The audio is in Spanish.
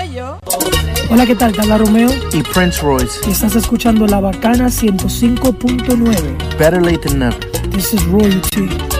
yo. Hola, ¿qué tal? Te habla Romeo. Y Prince Royce. Y estás escuchando La Bacana 105.9. Better late than never. This is Royalty.